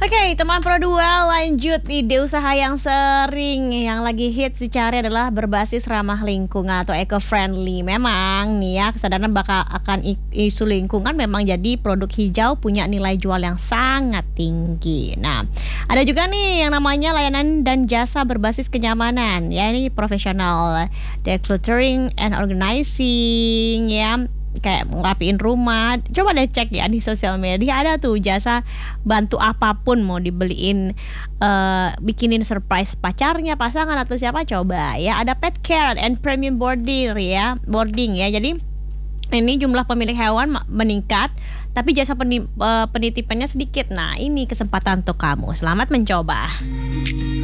Oke, teman Pro 2 lanjut ide usaha yang lagi hits dicari adalah berbasis ramah lingkungan atau eco-friendly. Memang nih ya, kesadaran bakal akan isu lingkungan memang jadi produk hijau punya nilai jual yang sangat tinggi. Nah, ada juga nih yang namanya layanan dan jasa berbasis kenyamanan. Ya, ini profesional decluttering and organizing ya, kayak ngerapiin rumah. Coba deh cek ya di sosial media, ada tuh jasa bantu apapun, mau dibeliin bikinin surprise pacarnya, pasangan atau siapa, coba ya. Ada pet care and premium boarding ya. Jadi ini jumlah pemilik hewan meningkat, tapi jasa penitipannya sedikit. Nah, ini kesempatan untuk kamu. Selamat mencoba.